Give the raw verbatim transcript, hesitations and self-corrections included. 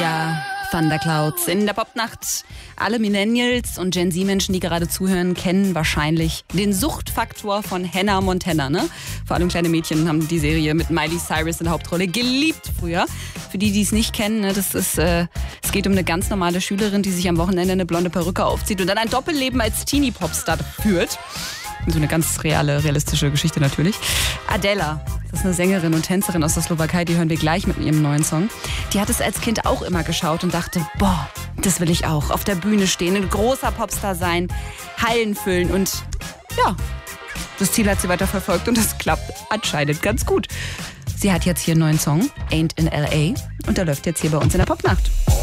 Ja, Thunderclouds in der Popnacht. Alle Millennials und Gen Z-Menschen, die gerade zuhören, kennen wahrscheinlich den Suchtfaktor von Hannah Montana. Ne? Vor allem kleine Mädchen haben die Serie mit Miley Cyrus in der Hauptrolle geliebt früher. Für die, die es nicht kennen, ne, das ist, äh, es geht um eine ganz normale Schülerin, die sich am Wochenende eine blonde Perücke aufzieht und dann ein Doppelleben als Teenie-Popstar führt. So eine ganz reale, realistische Geschichte natürlich. Adela, das ist eine Sängerin und Tänzerin aus der Slowakei, die hören wir gleich mit ihrem neuen Song. Die hat es als Kind auch immer geschaut und dachte, boah, das will ich auch. Auf der Bühne stehen, ein großer Popstar sein, Hallen füllen und ja, das Ziel hat sie weiter verfolgt und es klappt anscheinend ganz gut. Sie hat jetzt hier einen neuen Song, Ain't in L A, und der läuft jetzt hier bei uns in der Popnacht.